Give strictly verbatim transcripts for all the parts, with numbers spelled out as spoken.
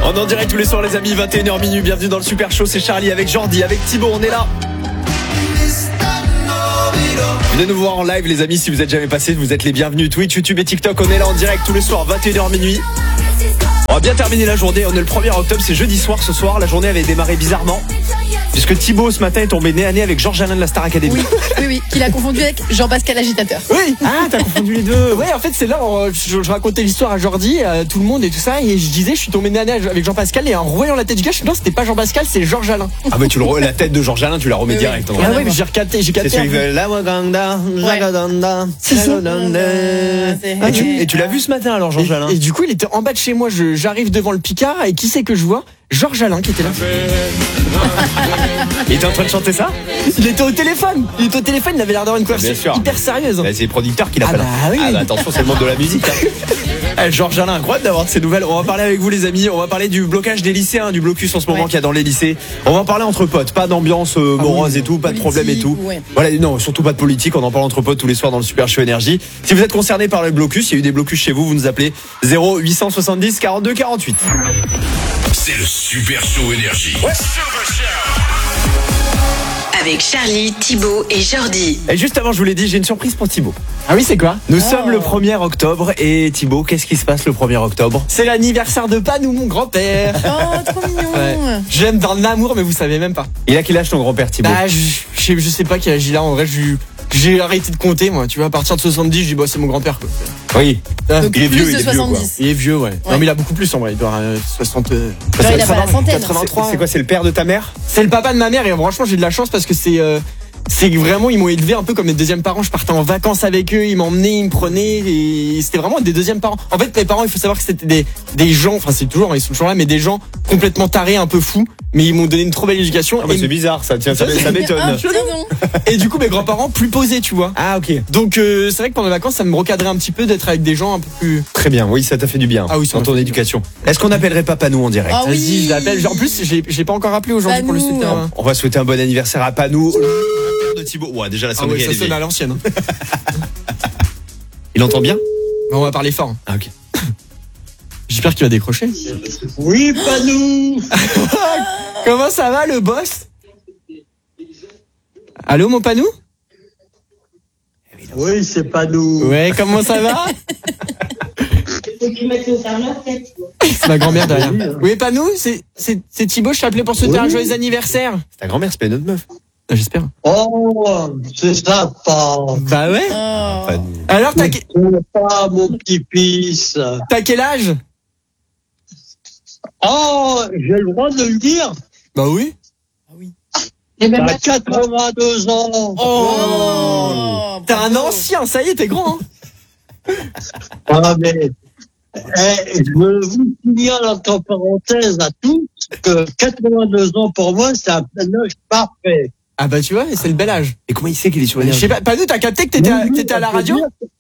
On est en direct tous les soirs les amis, vingt et une heures minuit. Bienvenue dans le Super Show, c'est Charlie avec Jordi, avec Thibaut, on est là. Venez nous voir en live les amis, si vous êtes jamais passés, vous êtes les bienvenus. Twitch, YouTube et TikTok, on est là en direct tous les soirs, vingt et une heures minuit. On va bien terminer la journée, on est le premier octobre, c'est jeudi soir ce soir. La journée avait démarré bizarrement puisque Thibaut ce matin est tombé nez à nez avec Georges Alain de la Star Academy. Oui, oui, oui, qu'il a confondu avec Jean-Pascal Agitateur. Oui. Ah, t'as confondu les deux. Ouais, en fait, c'est là, on, je, je racontais l'histoire à Jordi, à tout le monde et tout ça, et je disais, je suis tombé nez à nez avec Jean-Pascal, et en revoyant la tête du gars, je suis non, c'était pas Jean-Pascal, c'est Georges Alain. Ah bah tu le re... la tête de Georges Alain, tu la remets oui, direct. Oui. Ah ouais, mais j'ai recapté, j'ai capté. C'est celui de la Waganda, Jagadanda, Jagadanda. Et tu, et tu l'as vu ce matin alors Georges Alain? Et, et du coup, il était en bas de chez moi, je, j'arrive devant le Picard, et qui c'est que je vois? Georges Alain qui était là. Il était en train de chanter ça? Il était au téléphone. Il était au téléphone, il avait l'air d'avoir une conversation hyper sérieuse. Bah, c'est les producteurs qui l'appellent. Ah bah oui. Ah bah attention, c'est le monde de la musique. Hein. Eh, Georges Alain, incroyable d'avoir de ces nouvelles. On va parler avec vous les amis. On va parler du blocage des lycéens, du blocus en ce moment ouais. qu'il y a dans les lycées. On va en parler entre potes. Pas d'ambiance euh, morose ah oui, et tout, pas politique, de problème et tout. Ouais. Voilà, non, surtout pas de politique. On en parle entre potes tous les soirs dans le Super Show Énergie. Si vous êtes concerné par le blocus, il y a eu des blocus chez vous, vous nous appelez zéro huit cent soixante-dix quarante-deux quarante-huit. C'est le Super Show Énergie. Ouais. Avec Charlie, Thibaut et Jordi. Et juste avant, je vous l'ai dit, j'ai une surprise pour Thibaut. Ah oui, c'est quoi? Nous oh. sommes le premier octobre et Thibaut, qu'est-ce qui se passe le premier octobre? C'est l'anniversaire de Panou, mon grand-père. Oh, trop mignon. Ouais. J'aime dans l'amour, mais vous savez même pas. Il a quel âge ton grand-père Thibaut? Bah, je, je, je sais pas quel âge il a. En vrai, je, j'ai arrêté de compter, moi. Tu vois, à partir de soixante-dix, je dis, bah, c'est mon grand-père, quoi. Oui. Ah. Donc, il est vieux, il est vieux, quoi. Il est vieux, ouais. ouais. Non, mais il a beaucoup plus, en vrai. Il doit avoir euh, soixante. Euh, Genre, il a pas la centaine. quatre-vingt-trois. C'est, c'est quoi, c'est le père de ta mère? C'est le papa de ma mère, et franchement, j'ai de la chance parce que c'est, euh, c'est vraiment, ils m'ont élevé un peu comme mes deuxièmes parents. Je partais en vacances avec eux, ils m'emmenaient, ils me prenaient, et c'était vraiment des deuxièmes parents. En fait, mes parents, il faut savoir que c'était des, des gens, enfin, c'est toujours, ils sont toujours là, mais des gens complètement tarés, un peu fous. Mais ils m'ont donné une trop belle éducation. Ah bah et c'est bizarre, ça, tiens, ça, ça m'étonne. Ah, et du coup, mes grands-parents plus posés, tu vois. Ah, ok. Donc, euh, c'est vrai que pendant les vacances, ça me recadrait un petit peu d'être avec des gens un peu plus. Très bien, oui, ça t'a fait du bien. Ah oui, dans ton éducation. Est-ce qu'on appellerait pas Panou en direct? Ah oui. Vas-y, je l'appelle. En plus, je l'ai, je l'ai pas encore appelé aujourd'hui pour le souhaiter. Un... On va souhaiter un bon anniversaire à Panou. Le père de Thibaut. Ouais, déjà la sonnerie, ah ouais, ça sonne à l'ancienne. Il entend bien? On va parler fort. Ah, ok. J'espère qu'il va décrocher. Oui, Panou. Comment ça va, le boss? Allô, mon Panou? Oui, c'est Panou. Ouais, comment ça va? C'est ma grand-mère derrière. Oui, Panou, c'est, c'est, c'est Thibaut, je t'appelais pour souhaiter oui. un joyeux anniversaire. C'est ta grand-mère, c'est pas une autre meuf. Ah, j'espère. Oh, c'est sympa. Bah ouais. Oh. Alors, t'as, c'est pas mon petit-fils. T'as quel âge? Oh, j'ai le droit de le dire? Bah oui. Ah oui. T'as quatre-vingt-deux ans. Oh, oh t'es un ancien, ça y est, t'es grand. Hein. Ah, mais eh, je veux vous signale entre parenthèses à tous que quatre-vingt-deux ans pour moi, c'est un âge parfait. Ah bah tu vois, c'est le bel âge. Et comment il sait qu'il est sur l'énergie? Je sais pas, Panou, t'as capté que t'étais, à, que t'étais à la radio?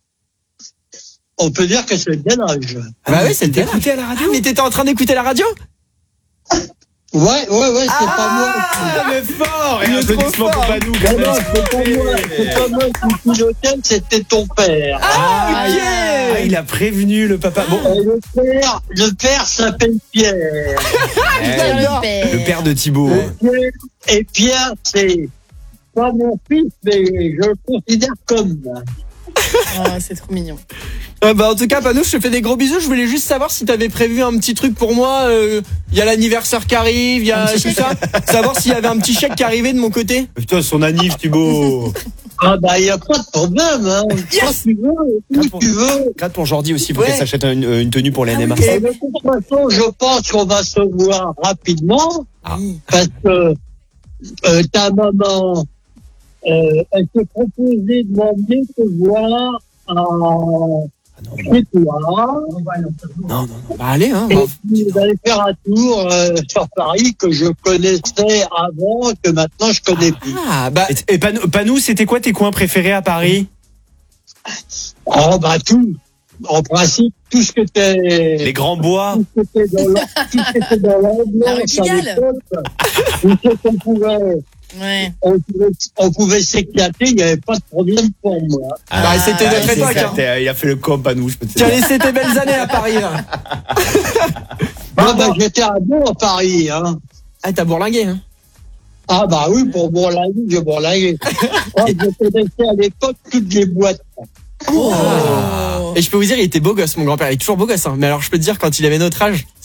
On peut dire que c'est le bel âge. Ah bah oui, c'est le bel âge. à la radio? Ah, mais t'étais en train d'écouter la radio? Ouais, ouais, ouais, c'est ah, pas moi. Ah, mais fort! Il Et un applaudissement pour Panou. Non, non, c'est pas moi, c'est pas moi qui pilotais, c'était ton père. Ah, ok! Ah, il a prévenu le papa. Bon. Et le père, le père s'appelle Pierre. eh, le, père. le père de Thibaut. Pierre, et Pierre, c'est pas mon fils, mais je le considère comme. Oh, c'est trop mignon. Euh, bah en tout cas, Panou, je te fais des gros bisous. Je voulais juste savoir si t'avais prévu un petit truc pour moi. Il euh, y a l'anniversaire qui arrive, il y a tout ça. Savoir s'il y avait un petit chèque qui arrivait de mon côté. Putain, son anniv, Thibaut. Ah bah il y a pas de problème. Hein. Yes. Quand tu veux, où tu veux. Gratte pour Jordi aussi pour ouais. qu'elle s'achète une, une tenue pour les N M A. Ah, oui. De toute façon, je pense qu'on va se voir rapidement ah. parce que euh, ta maman, euh, elle s'est proposée de m'emmener te voir à chez toi. Non, non, non. Bah allez, hein. Et puis, vous allez faire un tour euh, sur Paris que je connaissais avant, que maintenant je connais plus. Ah, bah. Et, et Panou, Panou, c'était quoi tes coins préférés à Paris? Oh, bah tout. En principe, tout ce que t'es... Les grands bois. Tout ce que t'es dans l'am- tout ce que t'es dans l'ambiance à l'époque. Tout ce qu'on pouvait... Ouais. On pouvait, on pouvait s'éclater, il n'y avait pas de problème pour moi. Ah, bah, c'était ah, notre époque. Hein. Il a fait le com, Panou, je peux te Tu as laissé tes belles années à Paris, là. Moi, bah, j'étais à Bourg, à Paris, hein. Ah, t'as bourlingué, hein. Ah, bah oui, pour bourlinguer, j'ai bourlingué. Moi, je connaissais à l'époque toutes les boîtes. Oh. Et je peux vous dire, il était beau gosse, mon grand-père. Il est toujours beau gosse, hein. Mais alors, je peux te dire, quand il avait notre âge,